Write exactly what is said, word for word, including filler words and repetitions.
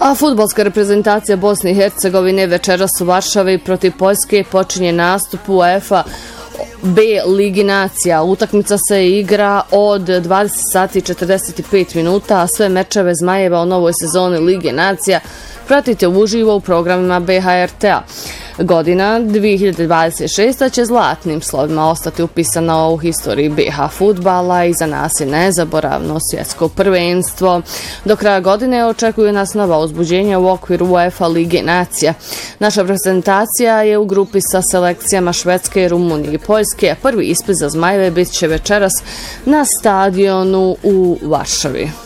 A fudbalska reprezentacija Bosne i Hercegovine večeras u Varšavi protiv Poljske počinje nastup u UEFA B Ligi nacija. Utakmica se igra od dvadeset sati i četrdeset pet minuta, a sve mečeve Zmajeva o novoj sezoni Lige nacija pratite uživo u programima B H R T-a. Godina dvije hiljade dvadeset šesta će zlatnim slovima ostati upisana u historiji B H fudbala i za nas je nezaboravno svjetsko prvenstvo. Do kraja godine očekuju nas nova uzbuđenja u okviru UEFA Lige nacija. Naša reprezentacija je u grupi sa selekcijama Švedske, Rumunije i Poljske, a prvi ispit za Zmajeve bit će večeras na stadionu u Varšavi.